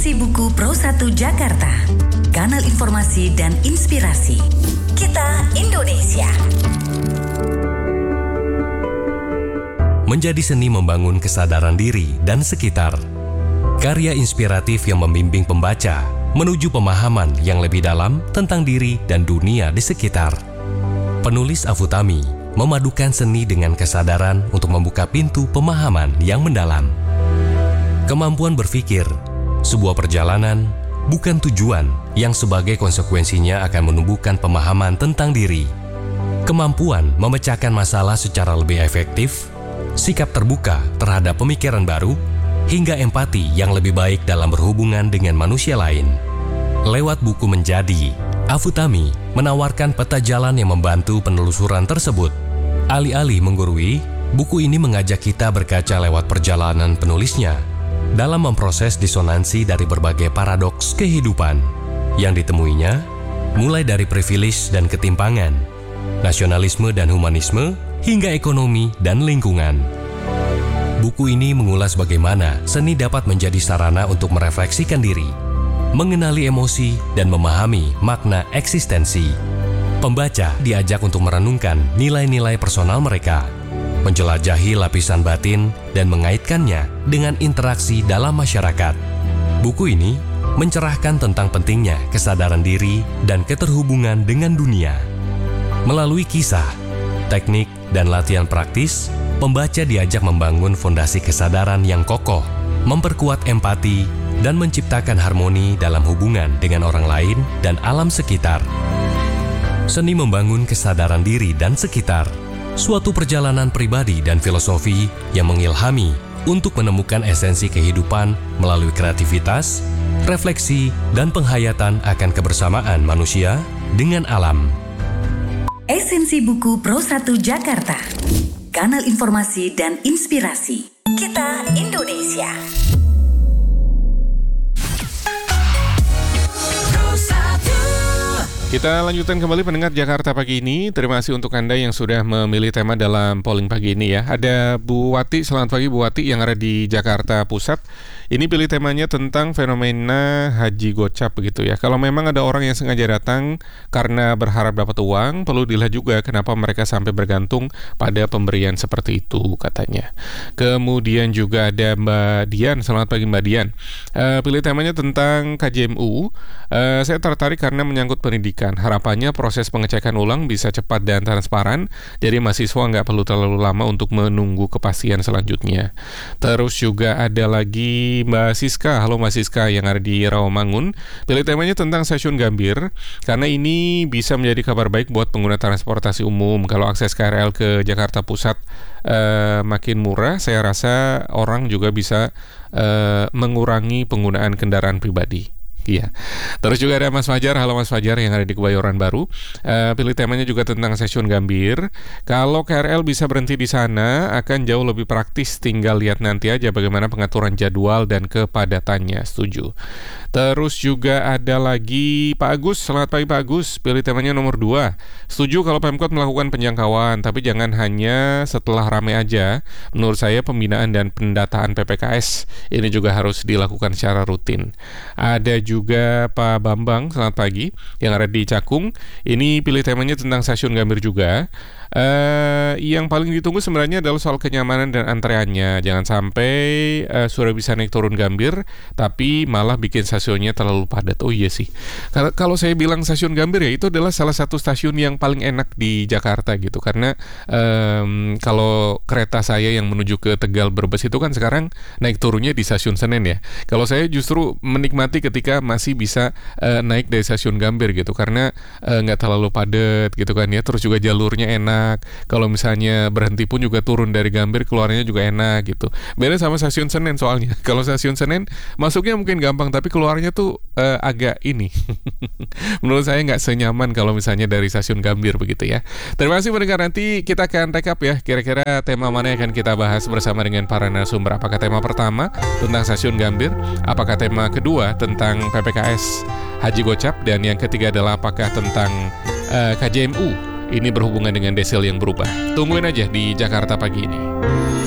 Esensi Buku Pro1 Jakarta, kanal informasi dan inspirasi. Kita Indonesia. Menjadi seni membangun kesadaran diri dan sekitar. Karya inspiratif yang membimbing pembaca menuju pemahaman yang lebih dalam tentang diri dan dunia di sekitar. Penulis Afutami memadukan seni dengan kesadaran untuk membuka pintu pemahaman yang mendalam. Kemampuan berpikir, sebuah perjalanan, bukan tujuan yang sebagai konsekuensinya akan menumbuhkan pemahaman tentang diri. Kemampuan memecahkan masalah secara lebih efektif, sikap terbuka terhadap pemikiran baru, hingga empati yang lebih baik dalam berhubungan dengan manusia lain. Lewat buku Menjadi, Afutami menawarkan peta jalan yang membantu penelusuran tersebut. Alih-alih menggurui, buku ini mengajak kita berkaca lewat perjalanan penulisnya dalam memproses disonansi dari berbagai paradoks kehidupan yang ditemuinya, mulai dari privilege dan ketimpangan, nasionalisme dan humanisme, hingga ekonomi dan lingkungan. Buku ini mengulas bagaimana seni dapat menjadi sarana untuk merefleksikan diri, mengenali emosi, dan memahami makna eksistensi. Pembaca diajak untuk merenungkan nilai-nilai personal mereka, menjelajahi lapisan batin, dan mengaitkannya dengan interaksi dalam masyarakat. Buku ini mencerahkan tentang pentingnya kesadaran diri dan keterhubungan dengan dunia. Melalui kisah, teknik, dan latihan praktis, pembaca diajak membangun fondasi kesadaran yang kokoh, memperkuat empati, dan menciptakan harmoni dalam hubungan dengan orang lain dan alam sekitar. Seni membangun kesadaran diri dan sekitar, suatu perjalanan pribadi dan filosofi yang mengilhami untuk menemukan esensi kehidupan melalui kreativitas, refleksi, dan penghayatan akan kebersamaan manusia dengan alam. Esensi Buku Pro1 Jakarta, kanal informasi dan inspirasi. Kita Indonesia. Kita lanjutkan kembali pendengar Jakarta pagi ini. Terima kasih untuk Anda yang sudah memilih tema dalam polling pagi ini ya. Ada Bu Wati, selamat pagi Bu Wati yang ada di Jakarta Pusat. Ini pilih temanya tentang fenomena haji gocap begitu ya. Kalau memang ada orang yang sengaja datang karena berharap dapat uang, perlu dilihat juga kenapa mereka sampai bergantung pada pemberian seperti itu katanya. Kemudian juga ada Mbak Dian, selamat pagi Mbak Dian. Pilih temanya tentang KJMU. Saya tertarik karena menyangkut pendidikan. Harapannya proses pengecekan ulang bisa cepat dan transparan, jadi mahasiswa nggak perlu terlalu lama untuk menunggu kepastian selanjutnya. Terus juga ada lagi Mbak Siska, halo Mbak Siska yang ada di Rawamangun. Pilih temanya tentang stasiun Gambir, karena ini bisa menjadi kabar baik buat pengguna transportasi umum. Kalau akses KRL ke Jakarta Pusat makin murah, saya rasa orang juga bisa mengurangi penggunaan kendaraan pribadi. Iya. Terus juga ada Mas Fajar, halo Mas Fajar yang ada di Kebayoran Baru. Pilih temanya juga tentang stasiun Gambir. Kalau KRL bisa berhenti di sana, akan jauh lebih praktis. Tinggal lihat nanti aja bagaimana pengaturan jadwal dan kepadatannya. Setuju. Terus juga ada lagi Pak Agus, selamat pagi Pak Agus. Pilih temanya nomor 2. Setuju kalau Pemkot melakukan penjangkauan, tapi jangan hanya setelah ramai aja. Menurut saya pembinaan dan pendataan PPKS ini juga harus dilakukan secara rutin. Ada juga Pak Bambang, selamat pagi, yang ada di Cakung. Ini pilih temanya tentang stasiun Gambir juga. Yang paling ditunggu sebenarnya adalah soal kenyamanan dan antreannya. Jangan sampai sudah bisa naik turun Gambir, tapi malah bikin stasiunnya terlalu padat. Oh iya sih. Kalau saya bilang stasiun Gambir ya, itu adalah salah satu stasiun yang paling enak di Jakarta gitu. Karena kalau kereta saya yang menuju ke Tegal Brebes itu kan sekarang naik turunnya di stasiun Senen ya. Kalau saya justru menikmati ketika masih bisa naik dari stasiun Gambir gitu, karena nggak terlalu padat gitu kan ya. Terus juga jalurnya enak. Kalau misalnya berhenti pun juga turun dari Gambir, keluarnya juga enak gitu. Beda sama stasiun Senen soalnya. Kalau stasiun Senen masuknya mungkin gampang, tapi keluarnya tuh agak ini. Menurut saya nggak senyaman kalau misalnya dari stasiun Gambir begitu ya. Terima kasih pendengar, nanti kita akan rekap ya kira-kira tema mana yang akan kita bahas bersama dengan para narasumber. Apakah tema pertama tentang stasiun Gambir, apakah tema kedua tentang PPKS Haji Gocap, dan yang ketiga adalah apakah tentang KJMU ini berhubungan dengan desil yang berubah. Tungguin aja di Jakarta pagi ini.